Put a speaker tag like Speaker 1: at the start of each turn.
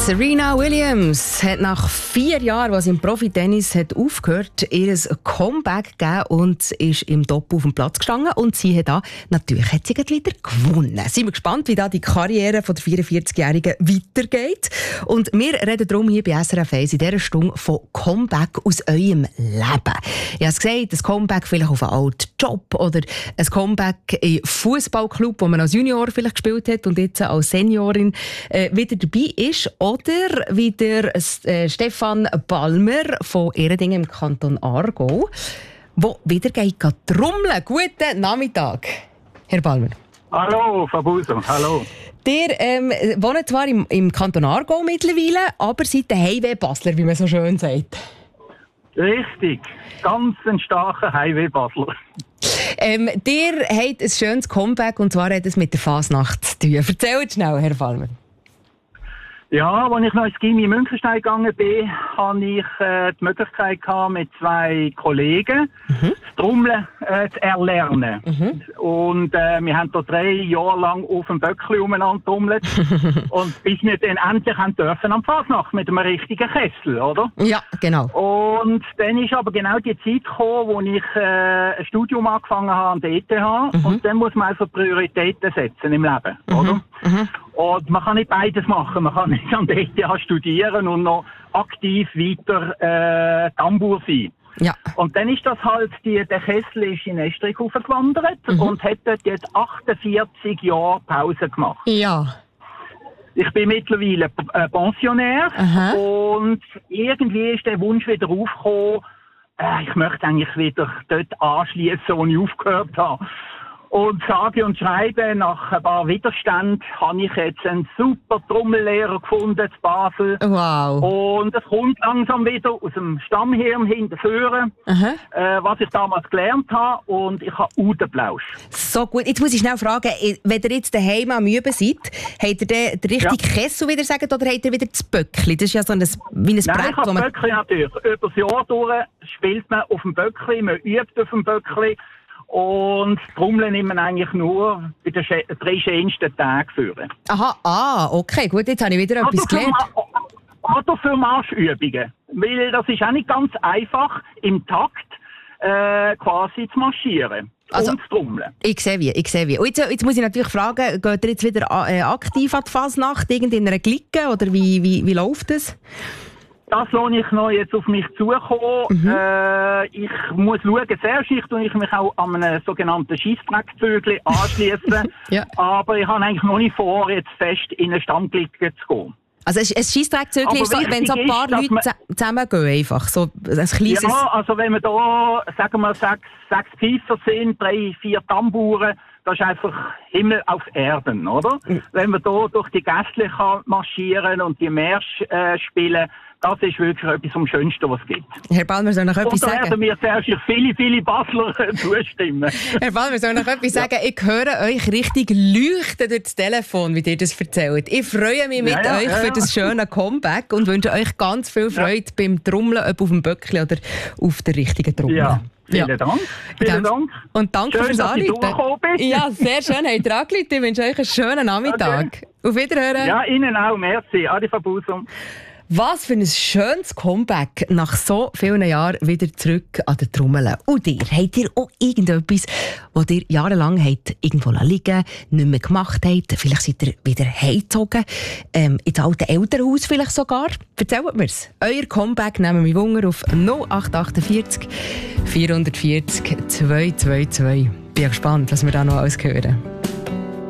Speaker 1: Serena Williams hat nach 4 Jahren, was im Profi-Tennis hat aufgehört, ihr Comeback gegeben und ist im Top auf dem Platz gestanden. Und sie hat natürlich hat sie wieder gewonnen. Sind wir gespannt, wie da die Karriere von der 44-Jährigen weitergeht. Und wir reden darum hier bei SRF 1 in dieser Stunde von Comeback aus eurem Leben. Ich habe es gesagt, ein Comeback vielleicht auf einen alten Job oder ein Comeback in Fußballclub, wo man als Junior vielleicht gespielt hat und jetzt als Seniorin wieder dabei ist. Oder wie der Stefan Balmer von Ehredingen im Kanton Aargau, der wieder geht trommeln. Guten Nachmittag, Herr Balmer.
Speaker 2: Hallo, Frau Buser, hallo.
Speaker 1: Ihr wohnt zwar im Kanton Aargau mittlerweile, aber seid der Highway-Basler, wie man so schön sagt.
Speaker 2: Richtig, ganz ein starker Highway-Basler.
Speaker 1: Ihr habt ein schönes Comeback und zwar hat es mit der Fasnacht zu tun. Erzählt schnell, Herr Balmer.
Speaker 2: Ja, als ich noch ins Gymnasium Münchenstein gegangen bin, hatte ich die Möglichkeit gehabt, mit 2 Kollegen das Trommeln zu erlernen. Und wir haben da 3 Jahre lang auf dem Böckli umeinander trommelt. Und bis wir dann endlich dürfen am Fasnacht mit einem richtigen Kessel, oder?
Speaker 1: Ja, genau.
Speaker 2: Und dann ist aber genau die Zeit gekommen, wo ich ein Studium angefangen habe an der ETH. Und dann muss man also Prioritäten setzen im Leben, oder? Und man kann nicht beides machen. Man kann nicht an der ETH studieren und noch aktiv weiter Tambour sein. Ja. Und dann ist das halt, der Kessel ist in Estrich hochgewandert und hat dort jetzt 48 Jahre Pause gemacht. Ja. Ich bin mittlerweile Pensionär und irgendwie ist der Wunsch wieder aufgekommen, ich möchte eigentlich wieder dort anschließen, wo ich aufgehört habe. Und sage und schreibe, nach ein paar Widerständen habe ich jetzt einen super Trommellehrer gefunden in Basel. Wow. Und es kommt langsam wieder aus dem Stammhirn hinterführen, was ich damals gelernt habe. Und ich habe Udenplausch.
Speaker 1: So gut. Jetzt muss ich schnell fragen, wenn ihr jetzt daheim am Üben seid, habt ihr den richtigen Kessel wieder sagen, oder habt ihr wieder das Böckli? Das ist ja so wie ein Brett.
Speaker 2: Nein, ich habe das Böckli natürlich. Über das Jahr durch spielt man auf dem Böckli, man übt auf dem Böckli. Und Trommeln nimmt man eigentlich nur bei den 3 schönsten Tagen führen.
Speaker 1: Aha, okay, gut, jetzt habe ich wieder etwas gelernt.
Speaker 2: Oder für Marschübungen. Weil das ist auch nicht ganz einfach, im Takt quasi zu marschieren.
Speaker 1: Also,
Speaker 2: und zu trommeln.
Speaker 1: Ich sehe wie. Und jetzt muss ich natürlich fragen, geht ihr jetzt wieder aktiv an die Fasnacht, in einer Clique, oder wie läuft das?
Speaker 2: Das lasse ich noch jetzt auf mich zukommen. Ich muss schauen, zuerst tue ich mich auch an einem sogenannten Scheissdreckzügel anschließen. Ja. Aber ich habe eigentlich noch nicht vor, jetzt fest in eine Stammklicke zu gehen.
Speaker 1: Also ein Scheissdreckzügel ist so, wenn so ein paar Leute zusammengehen, einfach so ein kleines...
Speaker 2: Ja, also wenn wir da, sagen wir, 6 Pfeifer sind, 3, 4 Tambouren, das ist einfach Himmel auf Erden, oder? Wenn man da durch die Gästle marschieren und die Märsch spielen, das ist wirklich etwas am Schönsten, was es gibt.
Speaker 1: Herr Balmer, soll noch etwas sagen?
Speaker 2: Da werden mir zuerst viele Basler zustimmen.
Speaker 1: Herr Balmer, soll noch etwas sagen? Ich höre euch richtig leuchten durch das Telefon, wie ihr das erzählt. Ich freue mich mit euch für das schöne Comeback und wünsche euch ganz viel Freude beim Trommeln, ob auf dem Böckli oder auf der richtigen Trommel. Ja.
Speaker 2: Vielen Dank. Vielen Dank.
Speaker 1: Und danke
Speaker 2: schön,
Speaker 1: fürs Anrufen. Ja, sehr schön. Habt ihr angerufen. Ich wünsche euch einen schönen Nachmittag. Okay. Auf Wiederhören.
Speaker 2: Ja, Ihnen auch. Merci. Adi Frau Busum.
Speaker 1: Was für ein schönes Comeback nach so vielen Jahren wieder zurück an den Trommeln. Und ihr, habt ihr auch irgendetwas, das ihr jahrelang habt irgendwo liegen, nicht mehr gemacht habt? Vielleicht seid ihr wieder heimgezogen, ins alte Elternhaus vielleicht sogar? Erzählt mir's. Euer Comeback nehmen wir Wunder auf 0848 440 222. Bin gespannt, was wir da noch alles hören.